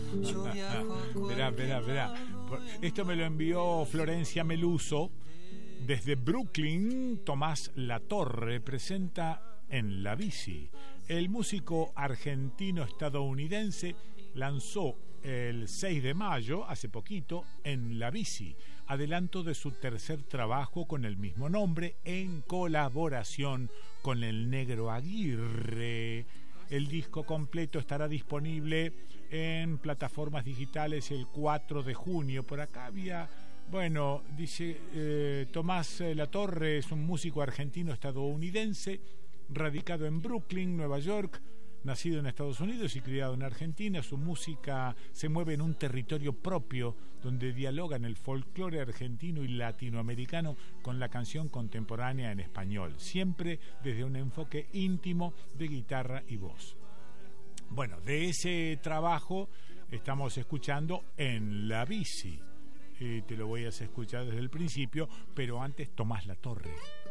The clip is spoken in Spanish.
Esperá. Esto me lo envió Florencia Meluso. Desde Brooklyn, Tomás Latorre presenta En la bici. El músico argentino-estadounidense lanzó el 6 de mayo, hace poquito, En la bici, adelanto de su tercer trabajo con el mismo nombre, en colaboración con el Negro Aguirre. El disco completo estará disponible en plataformas digitales el 4 de junio. Por acá había... Bueno, dice Tomás Latorre es un músico argentino-estadounidense radicado en Brooklyn, Nueva York, nacido en Estados Unidos y criado en Argentina. Su música se mueve en un territorio propio donde dialogan el folclore argentino y latinoamericano con la canción contemporánea en español, siempre desde un enfoque íntimo de guitarra y voz. Bueno, de ese trabajo estamos escuchando En la bici. Te lo voy a hacer escuchar desde el principio, pero antes Tomás Latorre.